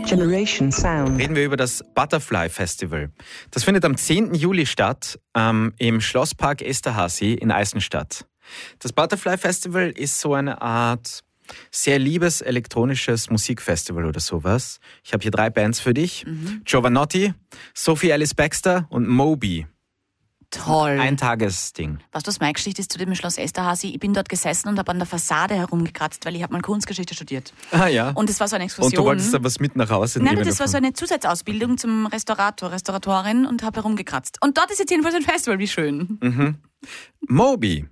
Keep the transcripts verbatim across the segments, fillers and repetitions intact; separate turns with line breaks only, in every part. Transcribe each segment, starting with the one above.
Generation Sound.
Reden wir über das Butterfly Festival. Das findet am zehnten Juli statt ähm, im Schlosspark Esterházy in Eisenstadt. Das Butterfly Festival ist so eine Art sehr liebes elektronisches Musikfestival oder sowas. Ich habe hier drei Bands für dich. Mhm. Giovanotti, Sophie Ellis Bextor und Moby.
Toll.
Ein Tagesding.
Weißt du, was meine Geschichte ist zu dem Schloss Esterházy? Ich bin dort gesessen und habe an der Fassade herumgekratzt, weil ich habe mal Kunstgeschichte studiert.
Ah ja.
Und es war so eine Exkursion.
Und du wolltest da was mit nach Hause nehmen?
Nein, das war so eine Zusatzausbildung zum Restaurator, Restauratorin und habe herumgekratzt. Und dort ist jetzt jedenfalls ein Festival, wie schön.
Mhm. Moby.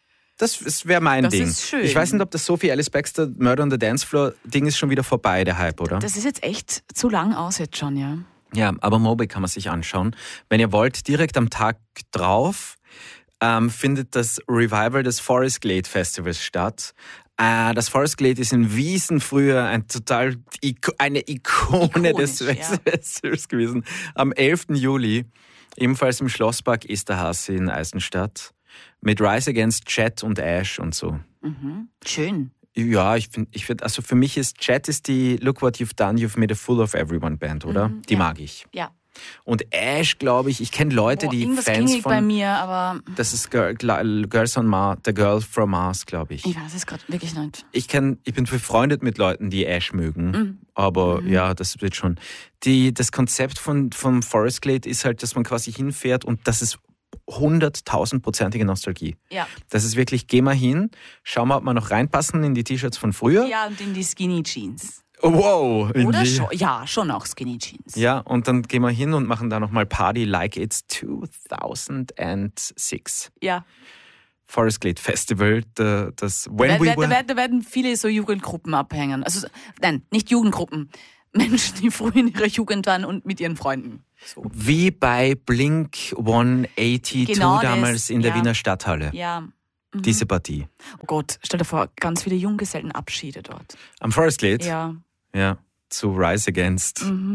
Das wäre mein
das
Ding.
Ist schön.
Ich weiß nicht, ob das Sophie Ellis Bextor Murder on the Dance Floor Ding ist schon wieder vorbei, der Hype, oder?
Das ist jetzt echt zu lang aus jetzt schon, ja.
Ja, aber Moby kann man sich anschauen. Wenn ihr wollt, direkt am Tag drauf ähm, findet das Revival des Forest Glade Festivals statt. Äh, das Forest Glade ist in Wiesen früher ein total eine Ikone
Ikonisch,
des
ja.
Festivals gewesen. Am elften Juli, ebenfalls im Schlosspark Esterházy in Eisenstadt, mit Rise Against Chet und Ash und so.
Mhm. Schön.
Ja, ich finde, ich find, also für mich ist Chet ist die Look What You've Done, You've Made a Fool of Everyone Band, oder?
Mhm,
die
ja.
mag ich.
Ja.
Und Ash, glaube ich, ich kenne Leute,
Boah,
die
irgendwas
Fans
klingelt
von...
bei mir, aber...
Das ist Girl, Girls on Mars, The Girl from Mars, glaube ich.
Ich weiß es gerade wirklich nicht.
Ich, kenn, ich bin befreundet mit Leuten, die Ash mögen,
Mhm.
aber
Mhm.
ja, das wird schon. Die, das Konzept von, vom Forest Glade ist halt, dass man quasi hinfährt und das ist hunderttausendprozentige Nostalgie.
Ja.
Das ist wirklich, geh mal hin, schau mal, ob wir noch reinpassen in die T-Shirts von früher.
Ja, und in die Skinny Jeans.
Oh, wow. in
Oder
die-
schon? Ja, schon auch Skinny Jeans.
Ja, und dann gehen wir hin und machen da nochmal Party like it's two thousand six.
Ja.
Forest Glade Festival, the, das
Da,
When
werd-
We
werd- da,
Were...
werd- da werden viele so Jugendgruppen abhängen. Also, nein, nicht Jugendgruppen. Menschen, die früh in ihrer Jugend waren und mit ihren Freunden. So.
Wie bei Blink hundertachtzig
Genau das,
damals in der
ja.
Wiener Stadthalle.
Ja. Mhm.
Diese Partie.
Oh Gott, stell dir vor, ganz viele Junggesellenabschiede dort.
Am Forest Glade?
Ja.
Ja. Zu Rise Against.
Mhm.